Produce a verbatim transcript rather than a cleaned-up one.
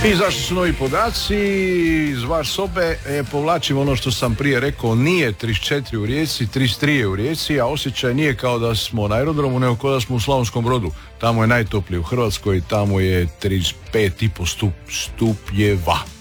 Izašli su novi podaci iz vaš sobe, e, povlačim ono što sam prije rekao, nije trideset četiri u Rijeci, trideset tri je u Rijeci, a osjećaj nije kao da smo na aerodromu, nego kao da smo u Slavonskom Brodu. Tamo je najtoplije u Hrvatskoj, tamo je trideset pet i pol stup, stupnjeva.